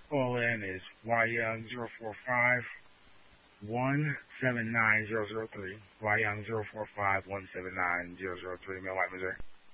Call in is YYoung 045-179-003. YYoung 045-179-003. Male White Missouri.